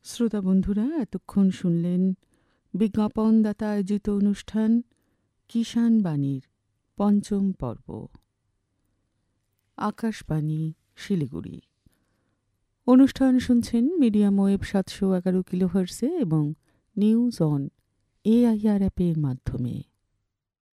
শ্রোতা বন্ধুরা, এতক্ষণ শুনলেন বিজ্ঞাপনদাতা আয়োজিত অনুষ্ঠান কিষাণ বাণীর পঞ্চম পর্ব। আকাশবাণী শিলিগুড়ি। অনুষ্ঠান শুনছেন মিডিয়াম ওয়েভ 711 কিলোহার্টজে এবং নিউজ অন AIR অ্যাপের মাধ্যমে।